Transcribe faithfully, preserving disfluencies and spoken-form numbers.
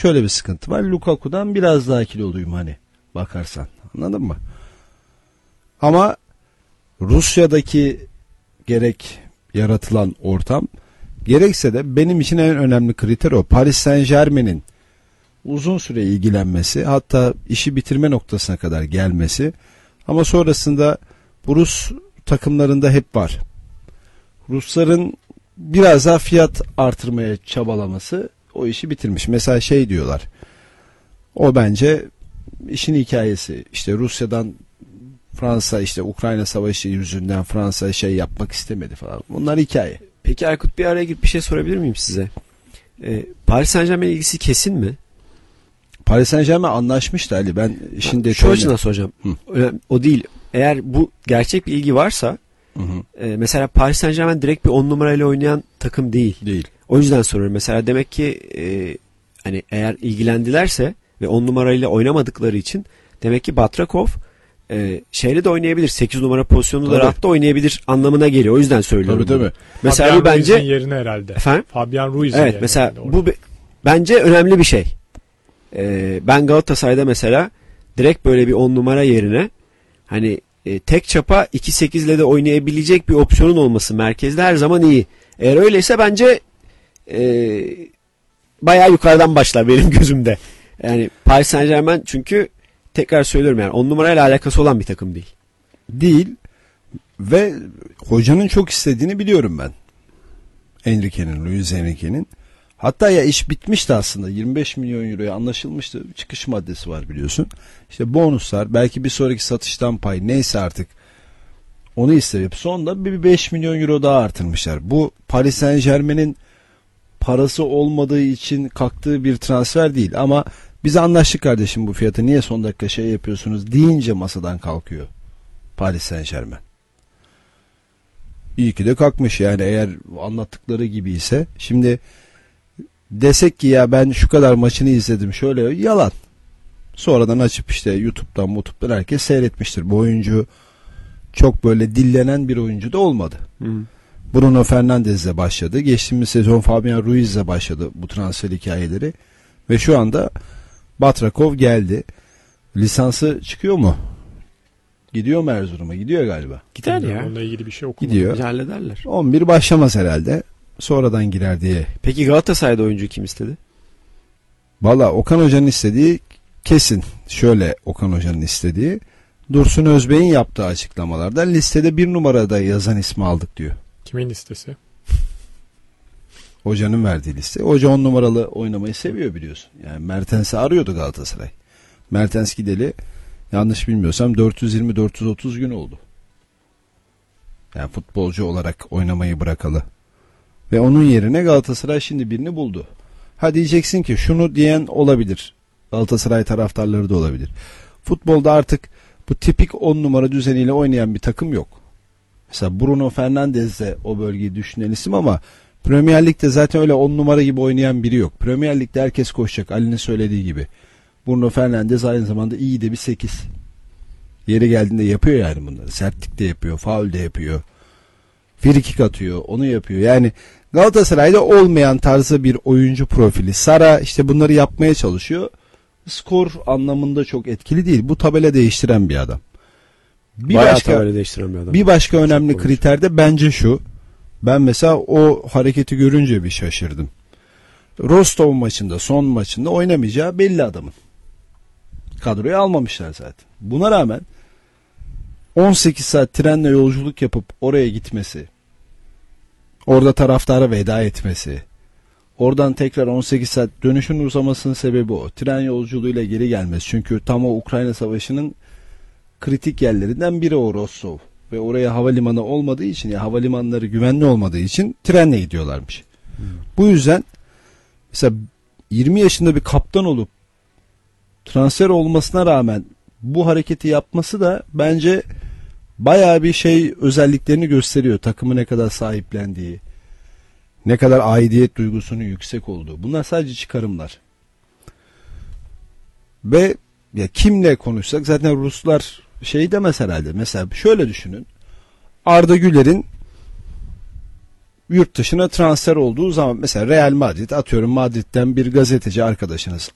şöyle bir sıkıntı var. Lukaku'dan biraz daha kiloluyum hani bakarsan. Anladın mı? Ama Rusya'daki gerek yaratılan ortam gerekse de benim için en önemli kriter o. Paris Saint-Germain'in uzun süre ilgilenmesi, hatta işi bitirme noktasına kadar gelmesi, ama sonrasında bu Rus takımlarında hep var. Rusların biraz daha fiyat artırmaya çabalaması o işi bitirmiş. Mesela şey diyorlar, o bence işin hikayesi. İşte Rusya'dan Fransa, işte Ukrayna savaşı yüzünden Fransa şey yapmak istemedi falan. Bunlar hikaye. Peki Aykut, bir araya girip bir şey sorabilir miyim size? Ee, Paris Saint-Germain ilgisi kesin mi? Paris Saint-Germain anlaşmıştı Ali. Ben işin detayını... Şu açıdan soracağım. Hı. O değil. Eğer bu gerçek bir ilgi varsa, hı hı. E, mesela Paris Saint-Germain direkt bir on numarayla oynayan takım değil. Değil. O yüzden soruyorum. Mesela demek ki e, hani eğer ilgilendilerse ve on numarayla oynamadıkları için demek ki Batrakov e, şeyle de oynayabilir. sekiz numara pozisyonunda da rahat da oynayabilir anlamına geliyor. O yüzden söylüyorum. Tabii tabii. Mesela Fabian bu bence Ruiz'in yerine herhalde. Efendim? Fabian Ruiz'in evet, yerine. Mesela bu be, bence önemli bir şey. E, ben Galatasaray'da mesela direkt böyle bir on numara yerine hani e, tek çapa iki sekizle de oynayabilecek bir opsiyonun olması merkezde her zaman iyi. Eğer öyleyse bence e, bayağı yukarıdan başlar benim gözümde. Yani Paris Saint-Germain çünkü tekrar söylüyorum yani on numarayla alakası olan bir takım değil. Değil ve hocanın çok istediğini biliyorum ben. Enrique'nin, Luis Enrique'nin. Hatta ya iş bitmişti aslında. yirmi beş milyon euroya anlaşılmıştı. Çıkış maddesi var biliyorsun. İşte bonuslar, belki bir sonraki satıştan pay, neyse artık onu isteyip sonunda bir beş milyon euro daha artırmışlar. Bu Paris Saint-Germain'in parası olmadığı için kalktığı bir transfer değil, ama biz anlaştık kardeşim bu fiyatı, niye son dakika şey yapıyorsunuz deyince masadan kalkıyor Paris Saint-Germain. İyi ki de kalkmış yani, eğer anlattıkları gibi ise. Şimdi desek ki ya ben şu kadar maçını izledim şöyle, yalan. Sonradan açıp işte YouTube'dan YouTube'dan herkes seyretmiştir. Bu oyuncu çok böyle dillenen bir oyuncu da olmadı. Hı. Bruno Fernandes'le başladı. Geçtiğimiz sezon Fabian Ruiz'le başladı bu transfer hikayeleri. Ve şu anda Batrakov geldi. Lisansı çıkıyor mu? Gidiyor mu Erzurum'a? Gidiyor galiba. Gider ya. Onunla ilgili bir şey okumadım. Gidiyor. Hallederler. on bir başlamaz herhalde. Sonradan girer diye. Peki Galatasaray'da oyuncu kim istedi? Valla Okan Hoca'nın istediği kesin. Şöyle Okan Hoca'nın istediği. Dursun Özbey'in yaptığı açıklamalarda listede bir numarada yazan ismi aldık diyor. Kimin listesi? Hocanın verdiği liste. Hoca on numaralı oynamayı seviyor biliyorsun. Yani Mertens'i arıyordu Galatasaray. Mertens gideli yanlış bilmiyorsam dört yüz yirmi dört yüz otuz gün oldu. Yani futbolcu olarak oynamayı bırakalı. Ve onun yerine Galatasaray şimdi birini buldu. Ha diyeceksin ki şunu diyen olabilir. Galatasaray taraftarları da olabilir. Futbolda artık bu tipik on numara düzeniyle oynayan bir takım yok. Mesela Bruno Fernandes de o bölgeyi düşünen isim, ama Premier Lig'de zaten öyle on numara gibi oynayan biri yok. Premier Lig'de herkes koşacak, Ali'nin söylediği gibi. Bruno Fernandes aynı zamanda iyi de bir sekiz. Yeri geldiğinde yapıyor yani bunları. Sertlik de yapıyor, faul de yapıyor. Frikik atıyor, onu yapıyor. Yani Galatasaray'da olmayan tarzı bir oyuncu profili. Sara işte bunları yapmaya çalışıyor. Skor anlamında çok etkili değil. Bu tabela değiştiren bir adam. Bir Bayağı başka tabela değiştiren bir adam. Bir başka önemli kriter de bence şu. Ben mesela o hareketi görünce bir şaşırdım. Rostov maçında, son maçında oynamayacağı belli adamın. Kadroya almamışlar zaten. Buna rağmen on sekiz saat trenle yolculuk yapıp oraya gitmesi, orada taraftara veda etmesi, oradan tekrar on sekiz saat dönüşün uzamasının sebebi o. Tren yolculuğuyla geri gelmesi. Çünkü tam o Ukrayna Savaşı'nın kritik yerlerinden biri o Rostov. Ve oraya havalimanı olmadığı için, ya havalimanları güvenli olmadığı için trenle gidiyorlarmış. Hmm. Bu yüzden mesela yirmi yaşında bir kaptan olup transfer olmasına rağmen bu hareketi yapması da bence bayağı bir şey özelliklerini gösteriyor. Takımı ne kadar sahiplendiği, ne kadar aidiyet duygusunun yüksek olduğu. Bunlar sadece çıkarımlar. Ve ya kimle konuşsak zaten Ruslar şey demez herhalde. Mesela şöyle düşünün. Arda Güler'in yurt dışına transfer olduğu zaman mesela Real Madrid, atıyorum Madrid'den bir gazeteci arkadaşınız